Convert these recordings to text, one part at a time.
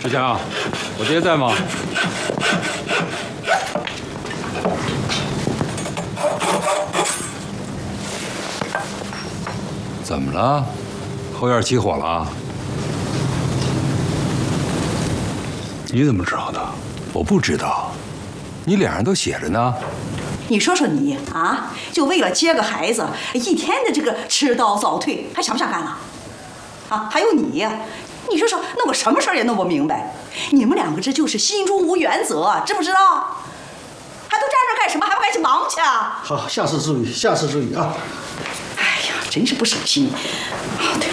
志强，我爹在吗？怎么了？后院起火了？你怎么知道的？我不知道，你脸上都写着呢。 你说说你啊，就为了接个孩子，一天的这个迟到早退，还想不想干了？啊，还有你，你说说，弄个什么事儿也弄不明白。你们两个这就是心中无原则，知不知道？还都站这干什么？还不赶紧忙去啊！ 好，下次注意，下次注意啊！ 哎呀，真是不省心。啊，对了。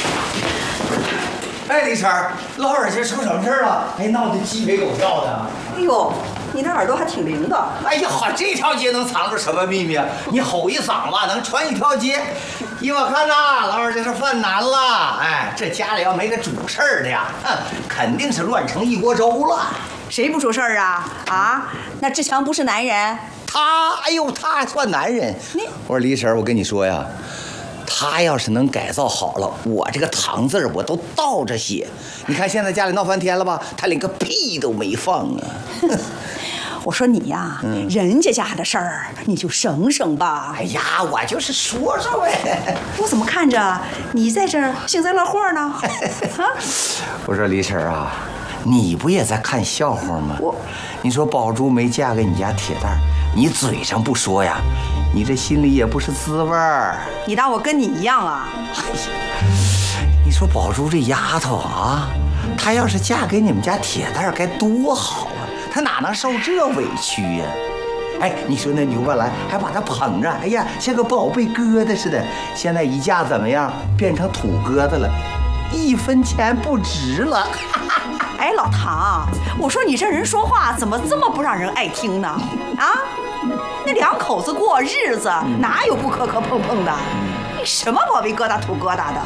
哎，李婶儿，老二今出什么事儿了？哎，闹得鸡飞狗跳的。 哎呦，你那耳朵还挺灵的。 哎呀，这条街能藏着什么秘密啊？你吼一嗓子，能传一条街。依我看呐，老二这是犯难了。哎，这家里要没个主事儿的呀，肯定是乱成一锅粥了。 谁不出事儿啊？啊，那志强不是男人？ 他，哎呦，他还算男人。我说李婶儿，我跟你说呀。他要是能改造好了，我这个堂字我都倒着写。你看现在家里闹翻天了吧？他连个屁都没放啊！ 我说你呀，人家家的事儿你就省省吧。 哎呀，我就是说说呗。 我怎么看着你在这儿幸灾乐祸呢？啊！ 我说李婶儿啊，你不也在看笑话吗？你说宝珠没嫁给你家铁蛋儿，你嘴上不说呀？你这心里也不是滋味儿。 你当我跟你一样啊？ 哎呀，你说宝珠这丫头啊，她要是嫁给你们家铁蛋儿该多好啊！她哪能受这委屈呀？哎，你说那牛半兰还把她捧着，哎呀，像个宝贝疙瘩似的。现在一嫁怎么样？变成土疙瘩了，1分钱不值了。 哎，老唐，我说你这人说话怎么这么不让人爱听呢？啊？那两口子过日子哪有不磕磕碰碰的？你什么宝贝疙瘩土疙瘩的？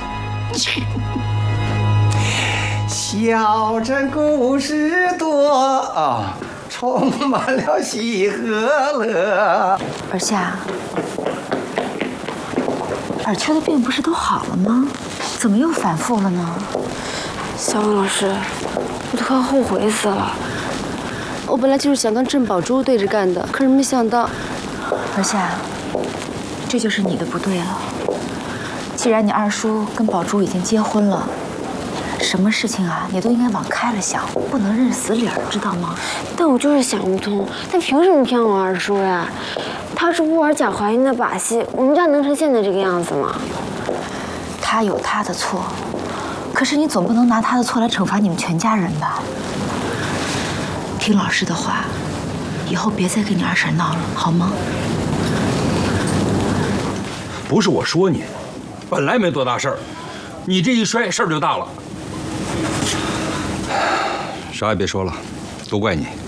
小镇故事多啊，充满了喜和乐。 儿夏，尔秋的病不是都好了吗？怎么又反复了呢？ 小文老师，我都快后悔死了。我本来就是想跟郑宝珠对着干的，可是没想到。 儿夏，这就是你的不对了。既然你二叔跟宝珠已经结婚了，什么事情啊，你都应该往开了想，不能认死理儿，知道吗？ 但我就是想不通，他凭什么骗我二叔呀？他要是不玩假怀孕的把戏，我们家能成现在这个样子吗？ 他有他的错，可是你总不能拿他的错来惩罚你们全家人吧？听老师的话，以后别再跟你二婶闹了，好吗？ 不是我说你，本来没多大事儿，你这一摔事儿就大了。啥也别说了，都怪你。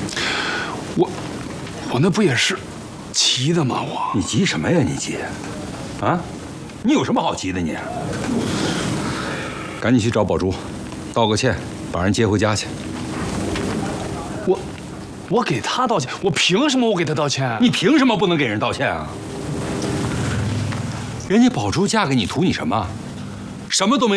我那不也是急的吗？ 你急什么呀？你急啊？你有什么好急的你？赶紧去找宝珠，道个歉，把人接回家去。 我给他道歉，我凭什么我给他道歉？ 你凭什么不能给人道歉啊？人家宝珠嫁给你图你什么？什么都没。